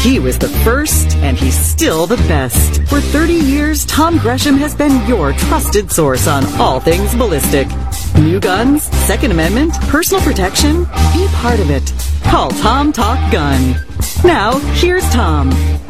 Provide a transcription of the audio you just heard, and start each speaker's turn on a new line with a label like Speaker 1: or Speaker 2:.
Speaker 1: He was the first, and he's still the best. For 30 years, Tom Gresham has been your trusted source on all things ballistic. New guns, Second Amendment, personal protection, be part of it. Call Tom Talk Gun. Now, here's Tom.